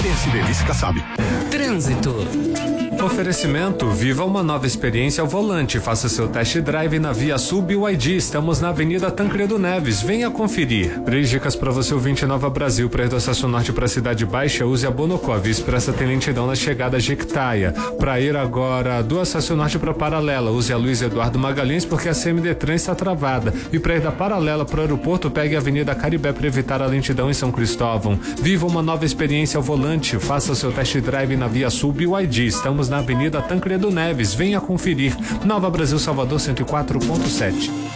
PS Delícia Kassab. Trânsito. Oferecimento, viva uma nova experiência ao volante, faça seu test drive na Via Sub UID, estamos na Avenida Tancredo Neves, venha conferir. 3 dicas para você ouvinte Nova Brasil, para ir do Acesso Norte para a Cidade Baixa, use a Bonocó, a Via Expressa tem lentidão na chegada a Jequitaia. Para ir agora do Acesso Norte para Paralela, use a Luiz Eduardo Magalhães porque a CMD-Trem está travada. E para ir da Paralela para o aeroporto, pegue a Avenida Caribé para evitar a lentidão em São Cristóvão. Viva uma nova experiência ao volante, faça seu test drive na Via Sub UID, estamos na Avenida Tancredo Neves, venha conferir. Nova Brasil Salvador 104.7.